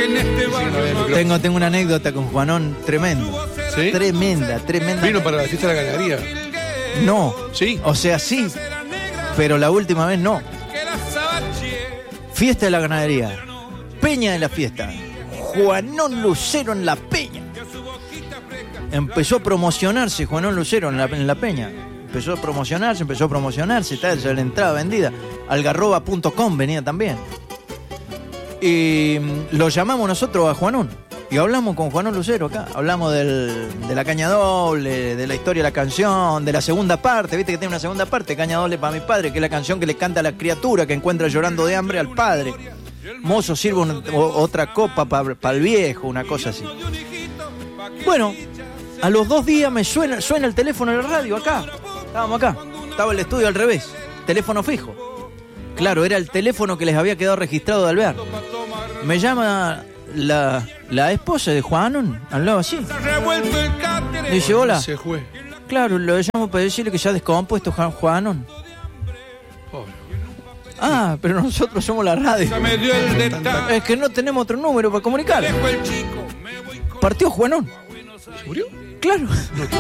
Tengo una anécdota con Juanón tremenda. ¿Sí? Tremenda. ¿Vino para la fiesta de la ganadería? No. Sí. O sea, sí, pero la última vez no. Fiesta de la ganadería. Peña de la fiesta. Juanón Lucero en la peña. Empezó a promocionarse Juanón Lucero en la peña. Empezó a promocionarse, tal, ya la entrada vendida. Algarroba.com venía también. Y lo llamamos nosotros a Juanón. Y hablamos con Juanón Lucero acá. Hablamos de la caña doble, de la historia de la canción, de la segunda parte. Viste que tiene una segunda parte, Caña doble para mi padre, que es la canción que le canta a la criatura que encuentra llorando de hambre al padre. Mozo, sirve otra copa para el viejo, una cosa así. Bueno, a los 2 días me suena el teléfono en la radio acá. Estábamos acá. Estaba el estudio al revés. Teléfono fijo. Claro, era el teléfono que les había quedado registrado de Alvear. Me llama la esposa de Juanón, hablaba así. Dice, hola. Se fue. Claro, lo llamo para decirle que ya ha descompuesto Juanón. Ah, pero nosotros somos la radio. Es que no tenemos otro número para comunicar. Partió Juanón. ¿Murió? Claro.